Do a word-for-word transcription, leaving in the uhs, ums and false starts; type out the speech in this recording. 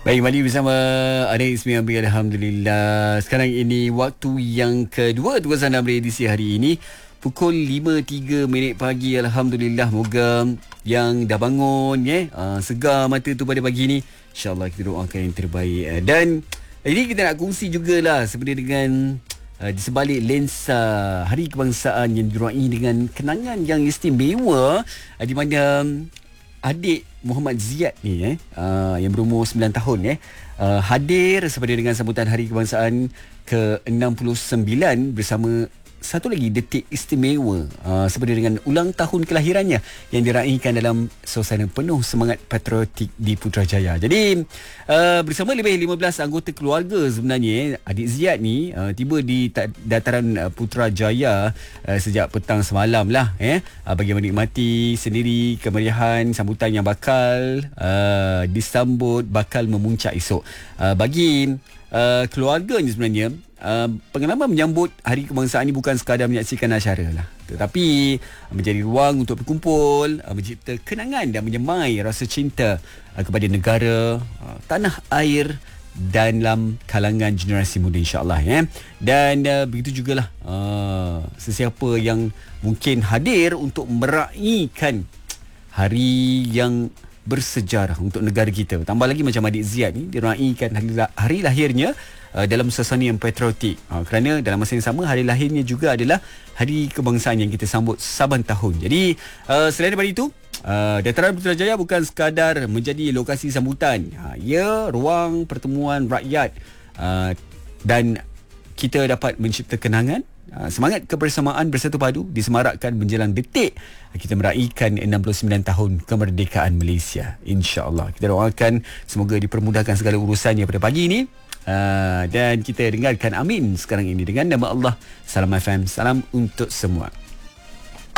Baik, kembali bersama Adik Ismi Amri. Alhamdulillah. Sekarang ini waktu yang kedua Tugasan Amri edisi hari ini pukul lima tiga minit pagi. Alhamdulillah. Moga yang dah bangun ya, uh, segar mata tu pada pagi ni, InsyaAllah kita doakan yang terbaik. uh, Dan ini kita nak kongsi jugalah sebenarnya dengan uh, di sebalik lensa Hari Kebangsaan yang diraih dengan kenangan yang istimewa, uh, di mana adik Muhammad Ziyad ni eh uh, yang berumur sembilan tahun eh uh, hadir sepada dengan sambutan Hari Kebangsaan ke enam puluh sembilan bersama satu lagi detik istimewa uh, sepada dengan ulang tahun kelahirannya yang diraihkan dalam suasana penuh semangat patriotik di Putrajaya. Jadi uh, bersama lebih lima belas anggota keluarga sebenarnya eh, adik Ziyad ni uh, tiba di ta- dataran uh, Putrajaya uh, sejak petang semalam lah eh uh, bagi menikmati sendiri kemeriahan sambutan yang bakal uh, disambut bakal memuncak esok. Uh, bagi uh, keluarganya sebenarnya Uh, pengalaman menyambut Hari Kebangsaan ini bukan sekadar menyaksikan acara lah, tetapi menjadi ruang untuk berkumpul, uh, mencipta kenangan dan menyemai rasa cinta uh, kepada negara, uh, tanah air dan dalam kalangan generasi muda, insyaAllah ya. Dan uh, begitu jugalah uh, sesiapa yang mungkin hadir untuk meraihkan hari yang bersejarah untuk negara kita. Tambah lagi macam adik Ziyad ni diraihkan hari, hari lahirnya uh, dalam suasana yang patriotik, uh, kerana dalam masa yang sama hari lahirnya juga adalah Hari Kebangsaan yang kita sambut saban tahun. Jadi uh, selain daripada itu, uh, dataran Putrajaya bukan sekadar menjadi lokasi sambutan, uh, ia ruang pertemuan rakyat, uh, dan kita dapat mencipta kenangan. Semangat kebersamaan bersatu padu disemarakkan menjelang detik kita meraihkan enam puluh sembilan tahun kemerdekaan Malaysia. InsyaAllah kita doakan semoga dipermudahkan segala urusannya pada pagi ini. Uh, dan kita dengarkan amin sekarang ini dengan nama Allah. Salam F M, salam untuk semua.